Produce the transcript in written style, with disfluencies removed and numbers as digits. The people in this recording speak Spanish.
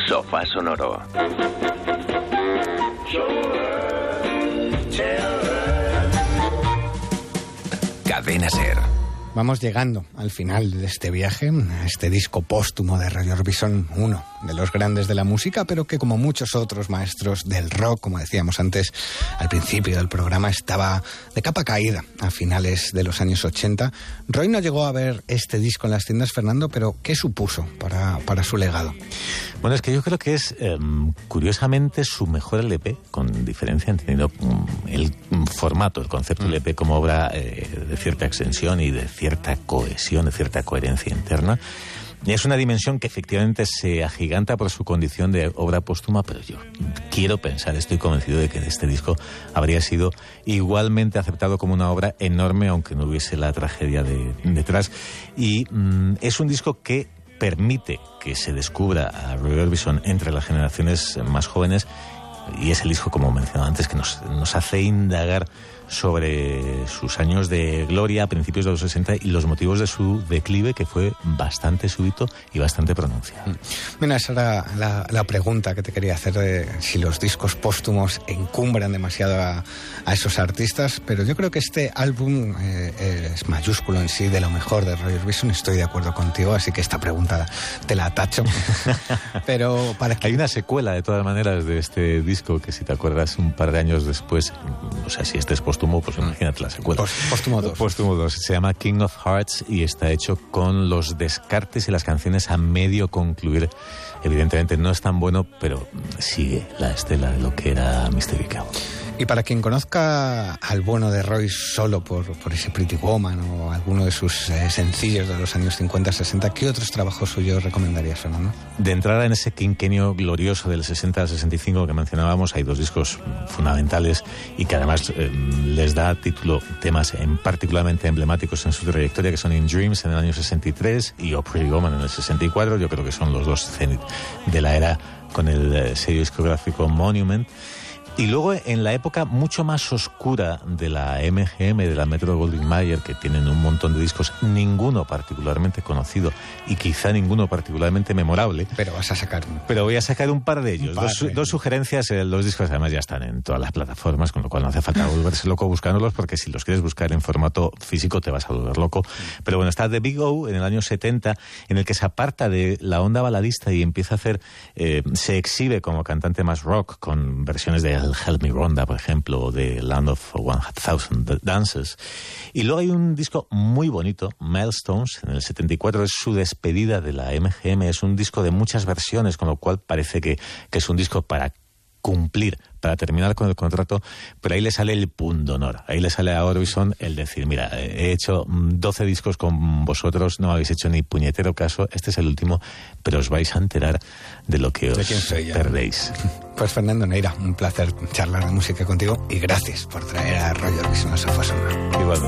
Sofá Sonoro. Cadena SER. Vamos llegando al final de este viaje, a este disco póstumo de Roy Orbison, uno de los grandes de la música, pero que como muchos otros maestros del rock, como decíamos antes al principio del programa, estaba de capa caída a finales de los años 80. Roy no llegó a ver este disco en las tiendas, Fernando, pero ¿qué supuso para su legado? Bueno, es que yo creo que es, curiosamente, su mejor LP, con diferencia, entendiendo el formato, el concepto LP como obra de cierta extensión y de cierta cohesión, de cierta coherencia interna. Y es una dimensión que efectivamente se agiganta por su condición de obra póstuma, pero yo quiero pensar, estoy convencido de que este disco habría sido igualmente aceptado como una obra enorme, aunque no hubiese la tragedia detrás. Y es un disco que permite que se descubra a Roy Orbison entre las generaciones más jóvenes, y es el disco, como mencionaba antes, que nos hace indagar sobre sus años de gloria a principios de los 60 y los motivos de su declive, que fue bastante súbito y bastante pronunciado. Mira, esa era la pregunta que te quería hacer, de si los discos póstumos encumbran demasiado a esos artistas, pero yo creo que este álbum es mayúsculo en sí, de lo mejor de Roy Orbison. Estoy de acuerdo contigo, así que esta pregunta te la tacho. Pero hay una secuela, de todas maneras, de este disco, que si te acuerdas, un par de años después, o sea, si este es póstumo, pues imagínate la secuela. Póstumo 2. Póstumo 2. Se llama King of Hearts y está hecho con los descartes y las canciones a medio concluir. Evidentemente no es tan bueno, pero sigue la estela de lo que era Mysterical. Y para quien conozca al bueno de Roy solo por ese Pretty Woman o alguno de sus sencillos de los años 50-60, ¿qué otros trabajos suyos recomendarías, Fernando? De entrada en ese quinquenio glorioso del 60 al 65 que mencionábamos, hay dos discos fundamentales y que además les da título temas particularmente emblemáticos en su trayectoria, que son In Dreams en el año 63 y Oh Pretty Woman en el 64. Yo creo que son los dos cenit de la era con el sello discográfico Monument. Y luego en la época mucho más oscura de la MGM, de la Metro-Goldwyn-Mayer, que tienen un montón de discos, ninguno particularmente conocido y quizá ninguno particularmente memorable. Pero vas a sacar uno. Pero voy a sacar un par de ellos. Dos sugerencias. Los discos además ya están en todas las plataformas, con lo cual no hace falta volverse loco buscándolos, porque si los quieres buscar en formato físico te vas a volver loco. Pero bueno, está The Big O en el año 70, en el que se aparta de la onda baladista y empieza a hacer, se exhibe como cantante más rock, con versiones de Help Me Rhonda, por ejemplo, o de Land of 1000 Dances. Y luego hay un disco muy bonito, Milestones, en el 74, es su despedida de la MGM, es un disco de muchas versiones, con lo cual parece que es un disco para cumplir, para terminar con el contrato, pero ahí le sale el pundonor, ahí le sale a Orbison el decir, mira, he hecho 12 discos con vosotros, no habéis hecho ni puñetero caso, este es el último, pero os vais a enterar de lo que os perdéis. Pues Fernando Neira, un placer charlar de música contigo y gracias por traer a Roy Orbison a Sofá Sonoro. Igual.